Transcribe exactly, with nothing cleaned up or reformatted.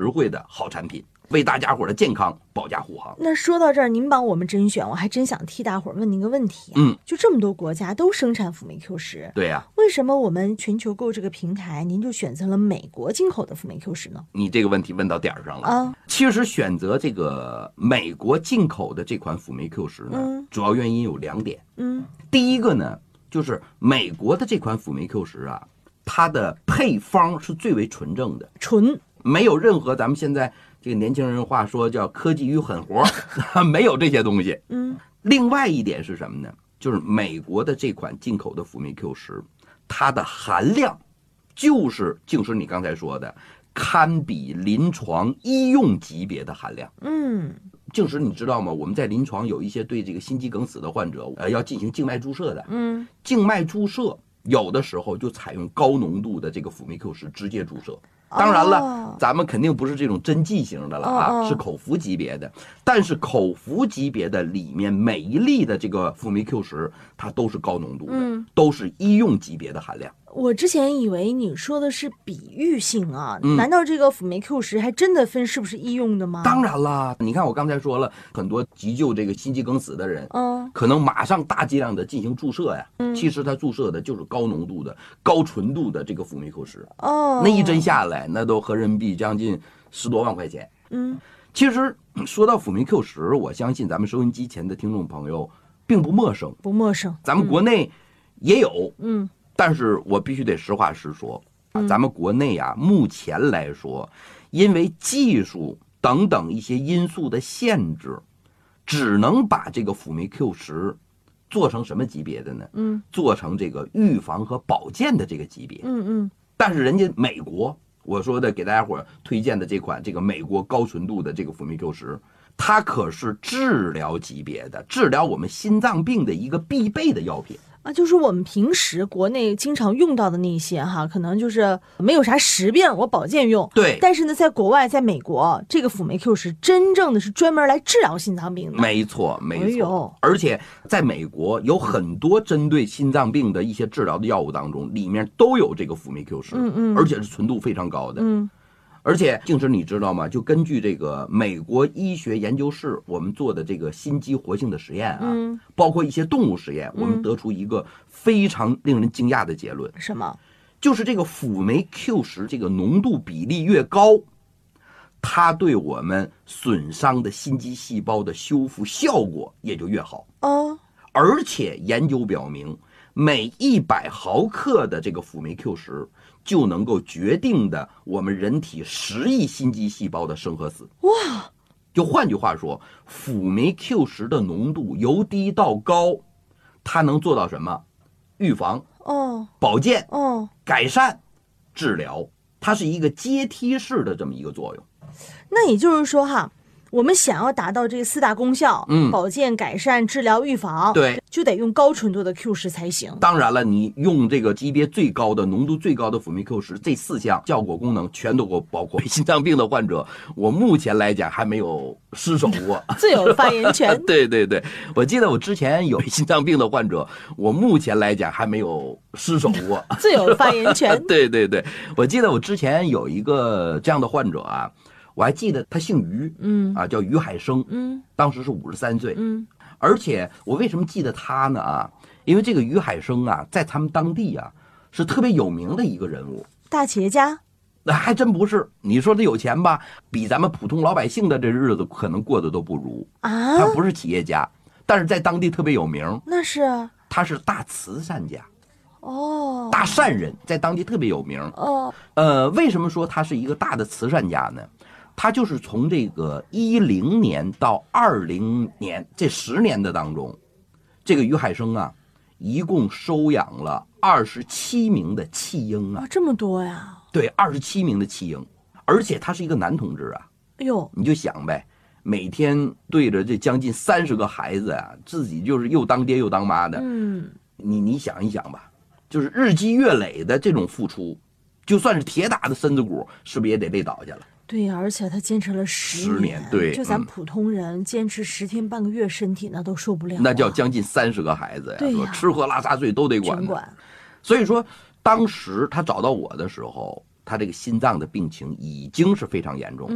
惠的好产品，为大家伙的健康保驾护航。 那说到这儿，您帮我们甄选，我还真想替大伙儿问您个问题啊。 嗯， 就这么多国家都生产辅酶 Q 十， 对呀、啊， 为什么我们全球购这个平台，您就选择了美国进口的辅酶 Q 十呢？ 你这个问题问到点儿上了啊。 其实选择这个美国进口的这款辅酶 Q 十呢、嗯，主要原因有两点。 嗯， 第一个呢，就是美国的这款辅酶 Q 十啊，它的配方是最为纯正的， 纯， 没有任何咱们现在这个年轻人话说叫科技与狠活，没有这些东西。 嗯， 另外一点是什么呢？就是美国的这款进口的辅酶 Q 十，它的含量就是静师你刚才说的，堪比临床医用级别的含量。 嗯， 静师你知道吗？我们在临床有一些对这个心肌梗死的患者，呃，要进行静脉注射的。 嗯， 静脉注射有的时候就采用高浓度的这个辅酶 Q 十直接注射。当然了、哦、咱们肯定不是这种针剂型的了啊、哦哦，是口服级别的。但是口服级别的里面每一粒的这个辅酶 Q 十它都是高浓度的、嗯、都是医用级别的含量。 我之前以为你说的是比喻性啊、嗯、难道这个辅酶 Q 十还真的分是不是医用的吗？ 当然啦，你看我刚才说了，很多急救这个心肌梗死的人、 嗯、 可能马上大剂量的进行注射呀、嗯、其实他注射的就是高浓度的高纯度的这个辅酶 Q 十。 哦， 那一针下来那都合人民币将近十多万块钱。 嗯， 其实说到辅酶 Q 十，我相信咱们收音机前的听众朋友并不陌生， 不陌生， 咱们国内也有。 嗯， 但是我必须得实话实说啊，咱们国内啊，目前来说，因为技术等等一些因素的限制，只能把这个辅酶 Q 十做成什么级别的呢？ 嗯， 做成这个预防和保健的这个级别。 嗯嗯。 但是人家美国，我说的给大家伙推荐的这款这个美国高纯度的这个辅酶 Q 十，它可是治疗级别的，治疗我们心脏病的一个必备的药品。 啊，就是我们平时国内经常用到的那些哈，可能就是没有啥实病，我保健用。 对。 但是呢，在国外，在美国，这个辅酶 Q 十真正的是专门来治疗心脏病的。 没错，没错。 哎呦， 而且在美国有很多针对心脏病的一些治疗的药物当中，里面都有这个辅酶 Q 十， 嗯嗯， 而且是纯度非常高的。 嗯。 而且静师你知道吗？就根据这个美国医学研究室我们做的这个心肌活性的实验啊， 嗯， 包括一些动物实验，我们得出一个非常令人惊讶的结论。 什么？ 就是这个辅酶 Q 十这个浓度比例越高，它对我们损伤的心肌细胞的修复效果也就越好。 哦， 而且研究表明，每一百毫克的这个辅酶 Q 十就能够决定的我们人体十亿心肌细胞的生和死。 哇！ 就换句话说，辅酶 Q 十的浓度由低到高，它能做到什么？预防、 哦， 保健、 哦， 改善、治疗，它是一个阶梯式的这么一个作用。 那也就是说哈，我们想要达到这四大功效， 嗯， 保健、改善、治疗、预防， 对， 就得用高纯度的 Q 十才行。 当然了，你用这个级别最高的、浓度最高的辅酶 Q 十，这四项效果功能全都给我包括。心脏病的患者，我目前来讲还没有失手过， 最有发言权。 对对对，我记得我之前有心脏病的患者，我目前来讲还没有失手过， 最有发言权。 对对对，我记得我之前有一个这样的患者啊。我还记得他姓于， 嗯啊，叫于海生， 嗯， 当时是五十三岁， 嗯， 而且我为什么记得他呢？啊，因为这个于海生啊，在他们当地啊是特别有名的一个人物， 大企业家。 那还真不是，你说他有钱吧，比咱们普通老百姓的这日子可能过得都不如啊。 他不是企业家，但是在当地特别有名。 那是啊， 他是大慈善家， 哦， 大善人，在当地特别有名。 哦， 呃，为什么说他是一个大的慈善家呢？他就是从这个一零年到二零年这十年的当中，这个于海生啊，一共收养了二十七名的弃婴啊， 哦，这么多呀？ 对，二十七名的弃婴，而且他是一个男同志啊。 哎呦， 你就想呗，每天对着这将近三十个孩子啊，自己就是又当爹又当妈的。 嗯， 你你想一想吧，就是日积月累的这种付出，就算是铁打的身子骨，是不是也得累倒下了？ 对呀，而且他坚持了十年，十年，对， 就咱普通人、嗯、坚持十天半个月，身体那都受不了、啊。 那叫将近三十个孩子呀， 对呀， 吃喝拉撒睡都得管。 全管。 所以说，当时他找到我的时候，他这个心脏的病情已经是非常严重。